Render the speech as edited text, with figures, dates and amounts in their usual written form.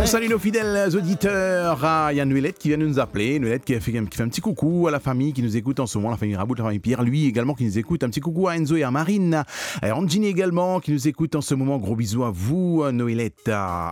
On salue nos fidèles auditeurs. Il y a Noëlette qui vient de nous appeler. Noëlette qui fait un petit coucou à la famille qui nous écoute en ce moment, la famille Rabout, la famille Pierre, lui également qui nous écoute. Un petit coucou à Enzo et à Marine. Et Angini également qui nous écoute en ce moment. Gros bisous à vous, Noëlette.